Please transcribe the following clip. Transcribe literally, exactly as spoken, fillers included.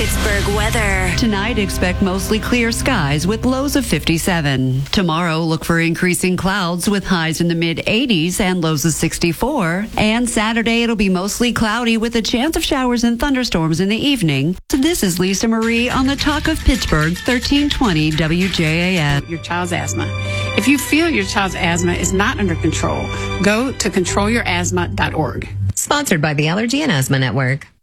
Pittsburgh weather. Tonight, expect mostly clear skies with lows of fifty-seven. Tomorrow, look for increasing clouds with highs in the mid eighties and lows of sixty-four. And Saturday, it'll be mostly cloudy with a chance of showers and thunderstorms in the evening. So this is Lisa Marie on the Talk of Pittsburgh, thirteen twenty W J A S. Your child's asthma. If you feel your child's asthma is not under control, go to control your asthma dot org. Sponsored by the Allergy and Asthma Network.